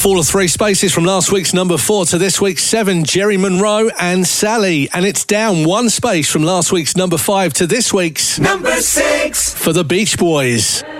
fall of 3 spaces from last week's number 4 to this week's 7, Jerry Monroe and Sally. And it's down 1 space from last week's number 5 to this week's number 6 for the Beach Boys.